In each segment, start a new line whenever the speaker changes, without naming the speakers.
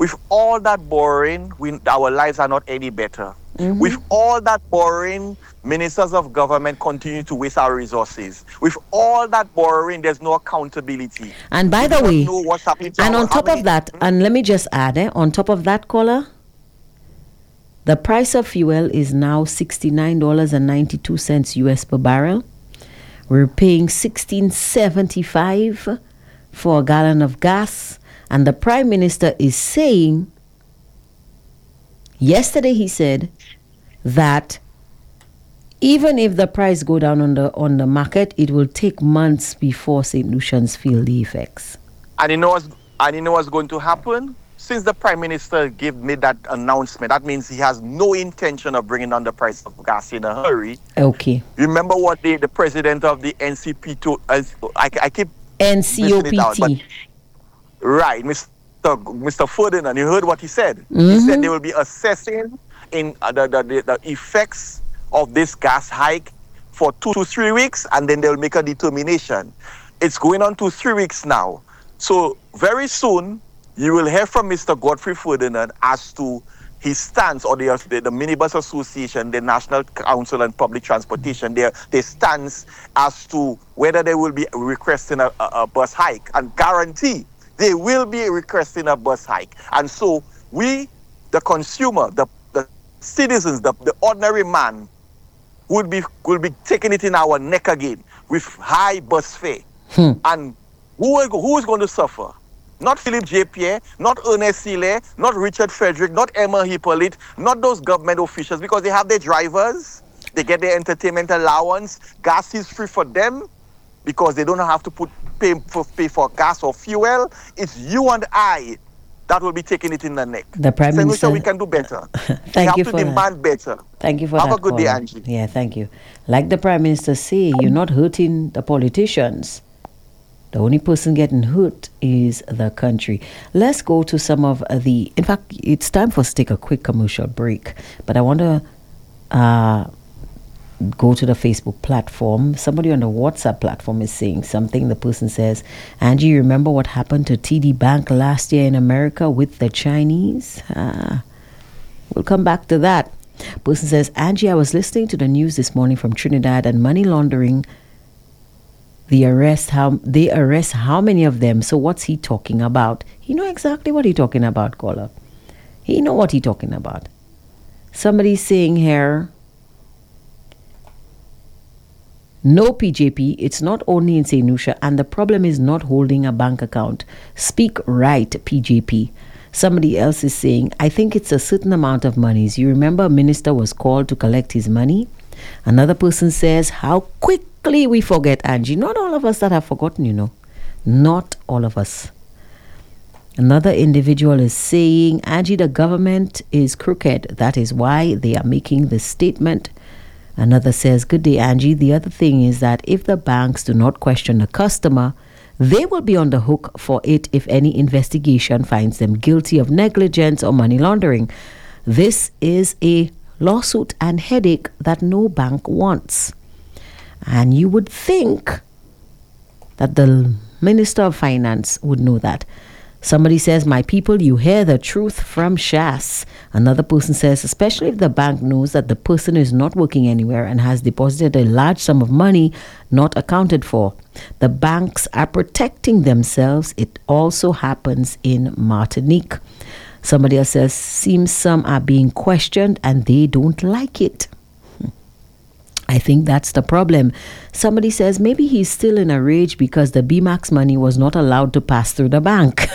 With all that borrowing, our lives are not any better.
Mm-hmm.
With all that borrowing, ministers of government continue to waste our resources. With all that borrowing, there's no accountability.
And by
We
the
do not
way,
know what's happening to
and
our,
on top of that, and let me just add, on top of that, caller, the price of fuel is now $69.92 US per barrel. We're paying $16.75 for a gallon of gas. And the Prime Minister is saying, yesterday he said that even if the price go down on the market, it will take months before St. Lucians feel the effects.
And you know what's going to happen? Since the Prime Minister made that announcement, that means he has no intention of bringing down the price of gas in a hurry.
Okay.
Remember what the president of the NCP told us? I keep
NCOPT.
Right, Mr. Ferdinand, you heard what he said.
Mm-hmm.
He said they will be assessing in the effects of this gas hike for 2 to 3 weeks, and then they'll make a determination. It's going on to 3 weeks now. So very soon, you will hear from Mr. Godfrey Ferdinand as to his stance, or the Minibus Association, the National Council on Public Transportation, their stance as to whether they will be requesting a bus hike, and guarantee they will be requesting a bus hike. And so we, the consumer, the citizens, the ordinary man, will be taking it in our neck again with high bus fare. And who is going to suffer? Not Philip J. Pierre, not Ernest Sile, not Richard Frederick, not Emma Hippolyte, not those government officials, because they have their drivers, they get their entertainment allowance, gas is free for them because they don't have to pay for gas or fuel. It's you and I that will be taking it in the neck.
The Prime Minister,
we can do better.
Thank you
for
for
that. We have to demand better.
Thank you for
have
that.
Have a good day,
caller.
Angie.
Yeah, thank you. Like the Prime Minister say, you're not hurting the politicians. The only person getting hurt is the country. Let's go to some of the... In fact, it's time for us to take a quick commercial break. But I want to go to the Facebook platform. Somebody on the WhatsApp platform is saying something. The person says, Angie, you remember what happened to TD Bank last year in America with the Chinese? We'll come back to that. Person says, Angie, I was listening to the news this morning from Trinidad, and money laundering... They arrest how many of them? So what's he talking about? He know exactly what he's talking about, caller. He know what he's talking about. Somebody's saying here, no PJP, it's not only in St. Lucia, and the problem is not holding a bank account. Speak right, PJP. Somebody else is saying, I think it's a certain amount of monies. You remember a minister was called to collect his money? Another person says, how quickly we forget, Angie. Not all of us that have forgotten, you know. Not all of us. Another individual is saying, Angie, the government is crooked. That is why they are making this statement. Another says, good day, Angie. The other thing is that if the banks do not question the customer, they will be on the hook for it if any investigation finds them guilty of negligence or money laundering. This is a lawsuit and headache that no bank wants. And you would think that the Minister of Finance would know that. Somebody says, my people, you hear the truth from Shas. Another person says, especially if the bank knows that the person is not working anywhere and has deposited a large sum of money not accounted for. The banks are protecting themselves. It also happens in Martinique. Somebody else says, seems some are being questioned and they don't like it. I think that's the problem. Somebody says, maybe he's still in a rage because the BMAX money was not allowed to pass through the bank.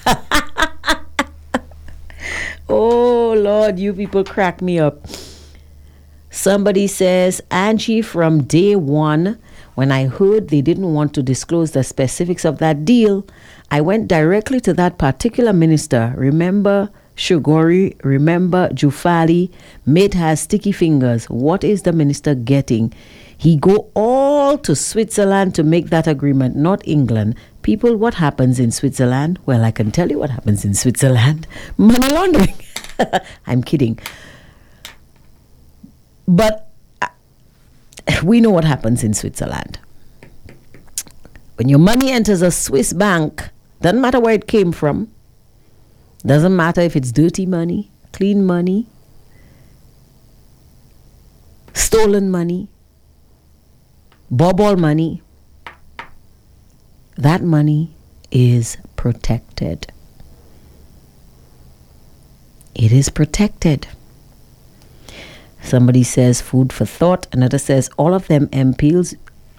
Oh, Lord, you people crack me up. Somebody says, Angie, from day one, when I heard they didn't want to disclose the specifics of that deal, I went directly to that particular minister. Remember Shugori, remember Jufali, made her sticky fingers. What is the minister getting? He go all to Switzerland to make that agreement, not England. People, what happens in Switzerland? Well, I can tell you what happens in Switzerland. Money laundering. I'm kidding. But we know what happens in Switzerland. When your money enters a Swiss bank, doesn't matter where it came from, Doesn't matter if it's dirty money, clean money, stolen money, bobble money. That money is protected. It is protected. Somebody says food for thought. Another says all of them MPs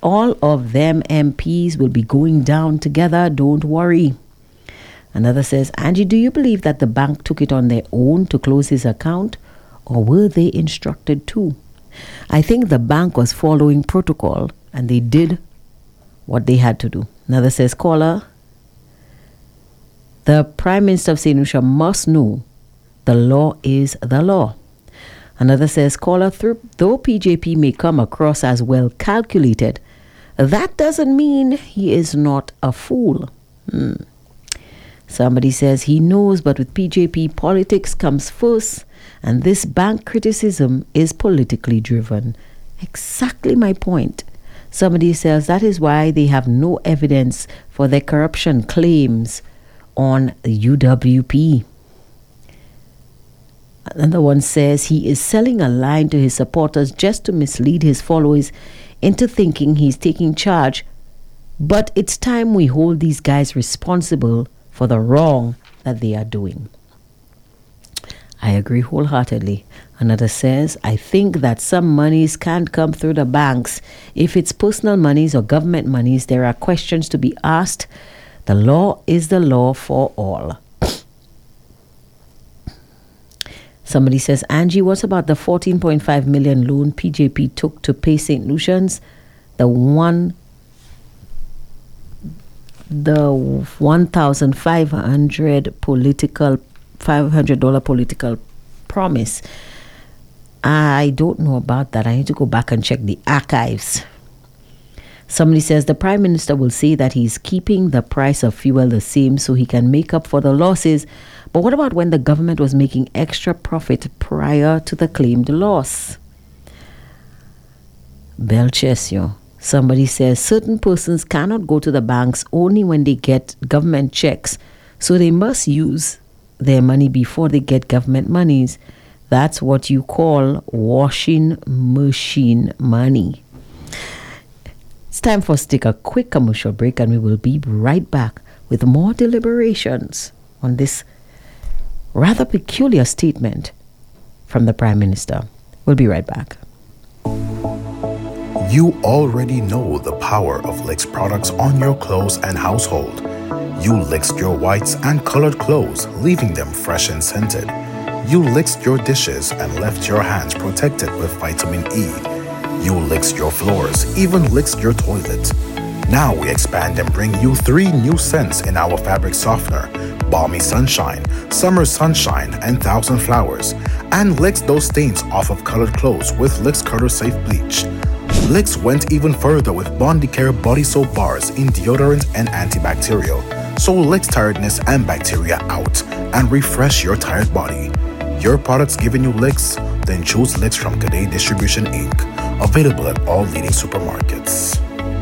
will be going down together. Don't worry. Another says, Angie, do you believe that the bank took it on their own to close his account, or were they instructed to? I think the bank was following protocol and they did what they had to do. Another says, caller, the Prime Minister of St. Lucia must know the law is the law. Another says, caller, though PJP may come across as well calculated, that doesn't mean he is not a fool. Somebody says he knows, but with PJP, politics comes first, and this bank criticism is politically driven. Exactly my point. Somebody says that is why they have no evidence for their corruption claims on the UWP. Another one says he is selling a line to his supporters just to mislead his followers into thinking he's taking charge. But it's time we hold these guys responsible for the wrong that they are doing. I agree wholeheartedly. Another says, I think that some monies can't come through the banks. If it's personal monies or government monies, there are questions to be asked. The law is the law for all. Somebody says, Angie, what about the 14.5 million loan PJP took to pay St. Lucians? The $1,500 political promise. I don't know about that. I need to go back and check the archives. Somebody says the Prime Minister will say that he's keeping the price of fuel the same so he can make up for the losses. But what about when the government was making extra profit prior to the claimed loss? Belchesio. Somebody says certain persons cannot go to the banks only when they get government checks, so they must use their money before they get government monies. That's what you call washing machine money. It's time for us to take a quick commercial break, and we will be right back with more deliberations on this rather peculiar statement from the Prime Minister. We'll be right back.
You already know the power of Licks products on your clothes and household. You lixed your whites and colored clothes, leaving them fresh and scented. You lixed your dishes and left your hands protected with vitamin E. You lixed your floors, even lixed your toilet. Now we expand and bring you 3 new scents in our fabric softener: Balmy Sunshine, Summer Sunshine, and Thousand Flowers. And licks those stains off of colored clothes with Licks Color Safe Bleach. Licks went even further with Bondicare body soap bars in deodorant and antibacterial. So Licks tiredness and bacteria out and refresh your tired body. Your products giving you licks? Then choose Licks from Cadet Distribution Inc. Available at all leading supermarkets.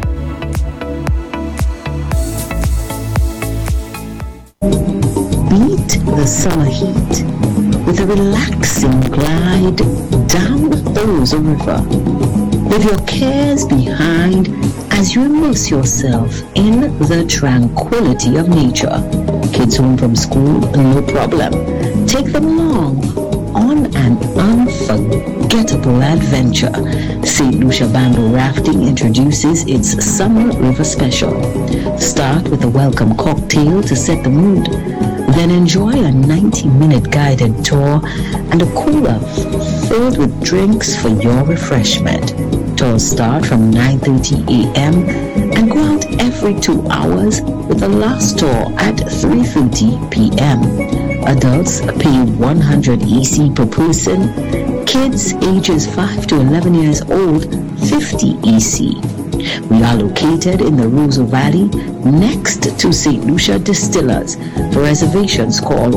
Beat the summer heat with a relaxing glide down the Rosa River. Leave your cares behind as you immerse yourself in the tranquility of nature. Kids home from school, no problem. Take them along on an unforgettable adventure. St. Lucia Bamboo Rafting introduces its Summer River Special. Start with a welcome cocktail to set the mood. Then enjoy a 90-minute guided tour and a cooler filled with drinks for your refreshment. Tours start from 9:30 a.m. and go out every 2 hours with the last tour at 3:30 p.m. Adults pay 100 EC per person. Kids ages 5 to 11 years old, 50 EC. We are located in the Roseau Valley next to St. Lucia Distillers. For reservations, call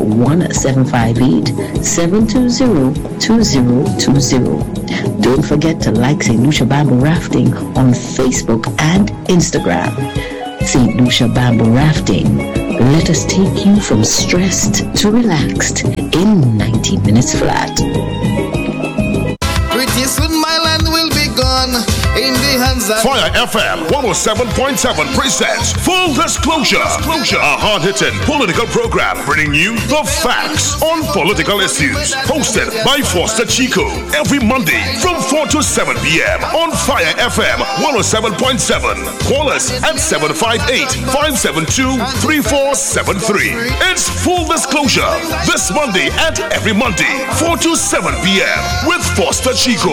1-758-720-2020. Don't forget to like St. Lucia Bamboo Rafting on Facebook and Instagram. St. Lucia Bamboo Rafting, Let us take you from stressed to relaxed in 90 minutes flat.
Pretty soon my land will be gone in the hands of
Fire FM 107.7 presents Full Disclosure. A hard-hitting political program bringing you the facts on political issues. Hosted by Foster Chico every Monday from 4 to 7 p.m. on Fire FM 107.7. Call us at 758-572-3473. It's Full Disclosure this Monday and every Monday 4 to 7 p.m. with Foster Chico.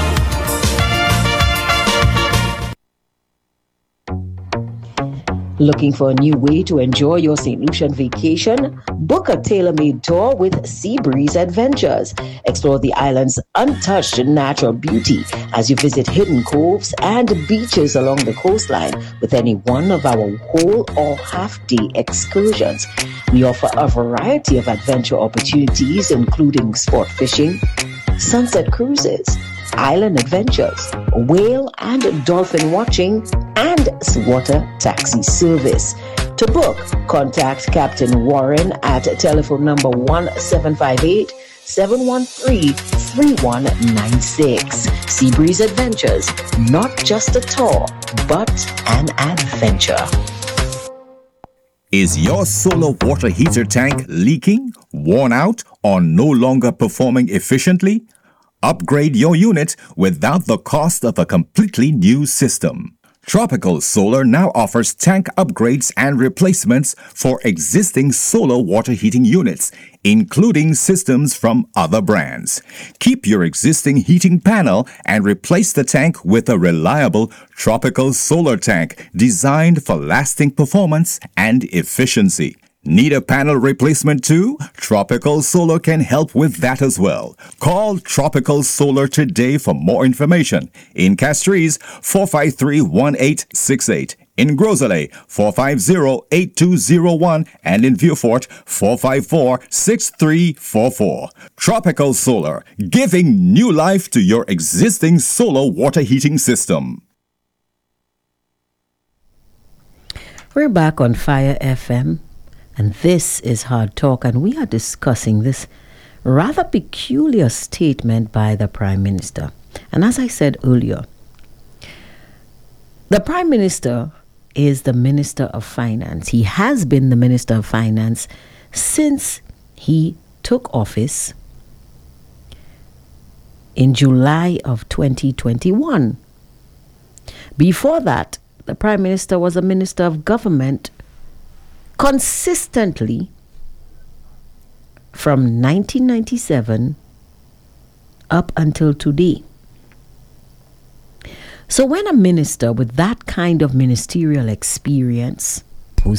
Looking for a new way to enjoy your St. Lucian vacation? Book a tailor-made tour with Seabreeze Adventures. Explore the island's untouched natural beauty as you visit hidden coves and beaches along the coastline with any one of our whole or half-day excursions. We offer a variety of adventure opportunities, including sport fishing, sunset cruises, island adventures, whale and dolphin watching, and water taxi service. To book, contact Captain Warren at telephone number 1758-713-3196. Seabreeze Adventures, not just a tour, but an adventure.
Is your solar water heater tank leaking, worn out, or no longer performing efficiently? Upgrade your unit without the cost of a completely new system. Tropical Solar now offers tank upgrades and replacements for existing solar water heating units, including systems from other brands. Keep your existing heating panel and replace the tank with a reliable Tropical Solar tank designed for lasting performance and efficiency. Need a panel replacement too? Tropical Solar can help with that as well. Call Tropical Solar today for more information. In Castries, 453-1868. In Groselet, 450-8201. And in Vieux-Fort, 454-6344. Tropical Solar, giving new life to your existing solar water heating system.
We're back on Fire FM. And this is Hard Talk, and we are discussing this rather peculiar statement by the Prime Minister. And as I said earlier, the Prime Minister is the Minister of Finance. He has been the Minister of Finance since he took office in July of 2021. Before that, the Prime Minister was a Minister of Government consistently from 1997 up until today. So when a minister with that kind of ministerial experience, who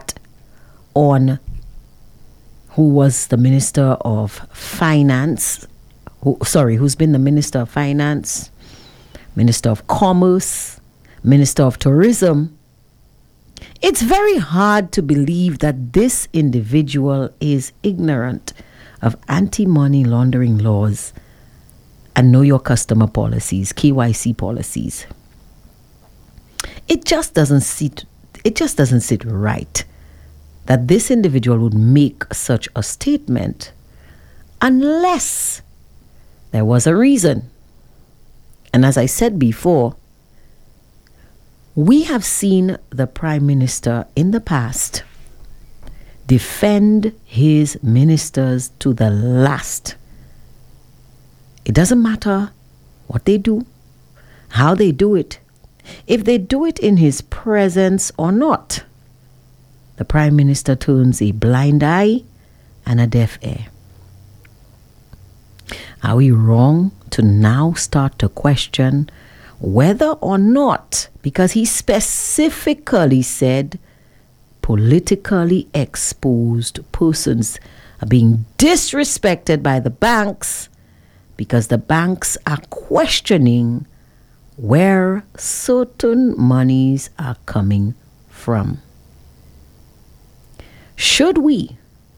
was the Minister of Finance, who's been the Minister of Finance, Minister of Commerce, Minister of Tourism, it's very hard to believe that this individual is ignorant of anti-money laundering laws and know your customer policies, KYC policies. It just doesn't sit right that this individual would make such a statement unless there was a reason. And as I said before, we have seen the Prime Minister in the past defend his ministers to the last. It doesn't matter what they do, how they do it, if they do it in his presence or not. The Prime Minister turns a blind eye and a deaf ear. Are we wrong to now start to question whether or not, because he specifically said politically exposed persons are being disrespected by the banks because the banks are questioning where certain monies are coming from? Should we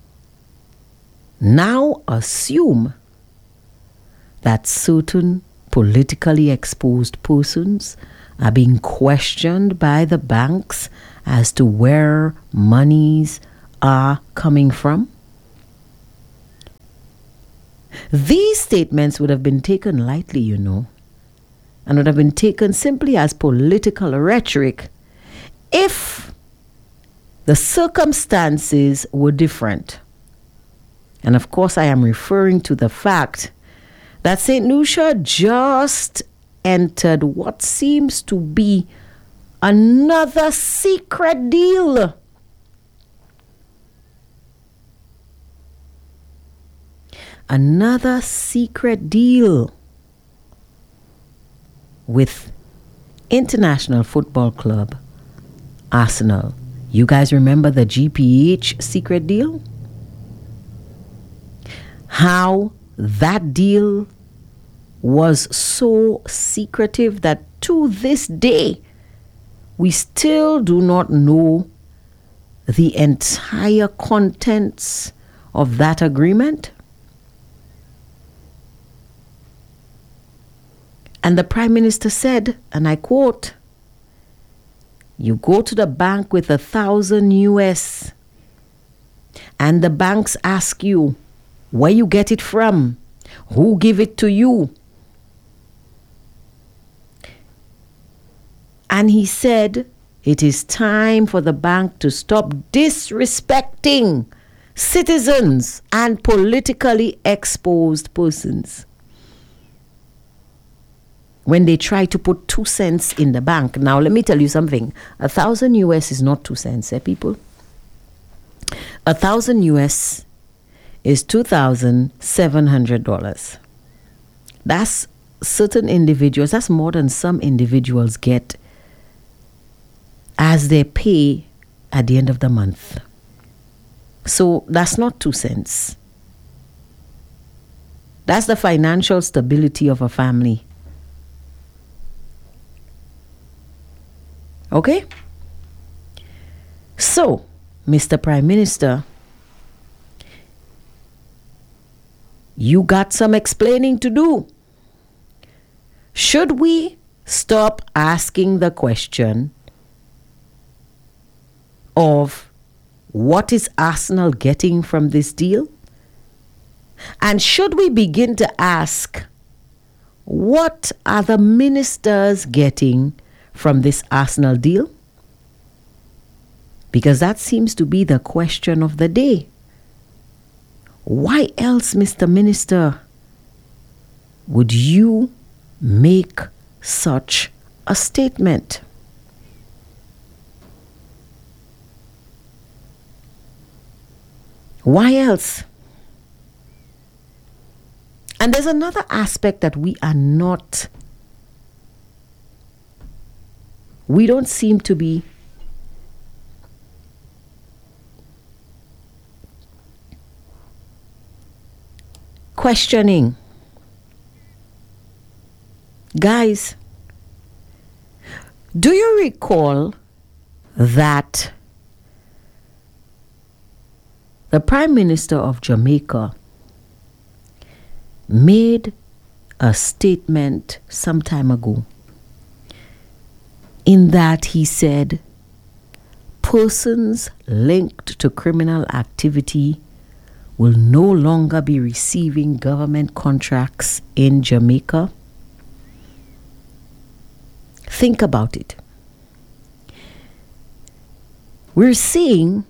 now assume that certain politically exposed persons are being questioned by the banks as to where monies are coming from? These statements would have been taken lightly, you know, and would have been taken simply as political rhetoric if the circumstances were different. And of course, I am referring to the fact that St. Lucia just entered what seems to be another secret deal. Another secret deal with International Football Club, Arsenal. You guys remember the GPH secret deal? How that deal was so secretive that to this day, we still do not know the entire contents of that agreement. And the Prime Minister said, and I quote, "You go to the bank with $1,000 and the banks ask you where you get it from, who give it to you." And he said, it is time for the bank to stop disrespecting citizens and politically exposed persons when they try to put 2 cents in the bank. Now, let me tell you something. $1,000 is not 2 cents, people. $1,000 is $2,700. That's certain individuals, that's more than some individuals get as they pay at the end of the month. So that's not 2 cents. That's the financial stability of a family. Okay? So, Mr. Prime Minister, you got some explaining to do. Should we stop asking the question of what is Arsenal getting from this deal? And should we begin to ask, what are the ministers getting from this Arsenal deal? Because that seems to be the question of the day. Why else, Mr. Minister, would you make such a statement? Why else? And there's another aspect that we don't seem to be questioning. Guys, do you recall that the Prime Minister of Jamaica made a statement some time ago in that he said persons linked to criminal activity will no longer be receiving government contracts in Jamaica? Think about it. We're seeing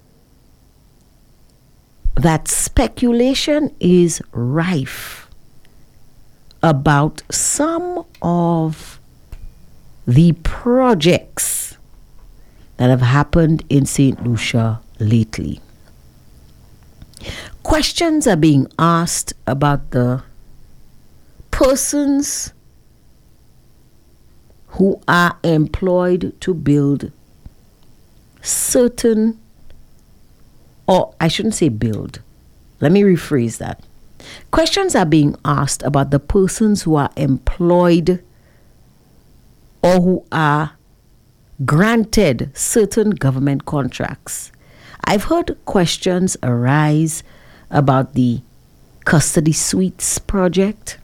that speculation is rife about some of the projects that have happened in St. Lucia lately. Questions are being asked about the persons who are employed to build certain, or I shouldn't say build, let me rephrase that. Questions are being asked about the persons who are employed or who are granted certain government contracts. I've heard questions arise about the Custody Suites project,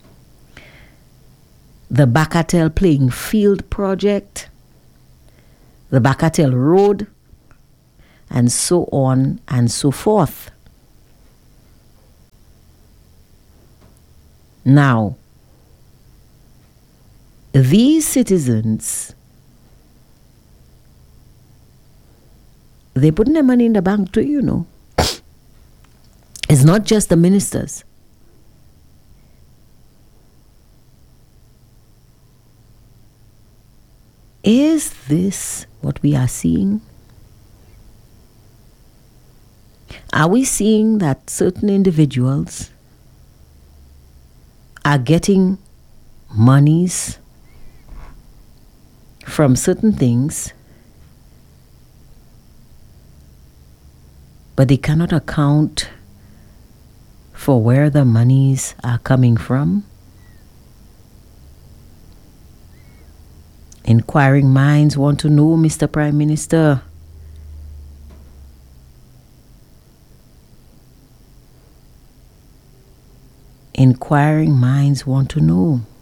the Bacatel Playing Field project, the Bacatel Road, and so on and so forth. Now, these citizens, they put their money in the bank too, you know. It's not just the ministers. Is this what we are seeing? Are we seeing that certain individuals are getting monies from certain things, but they cannot account for where the monies are coming from? Inquiring minds want to know, Mr. Prime Minister. Inquiring minds want to know.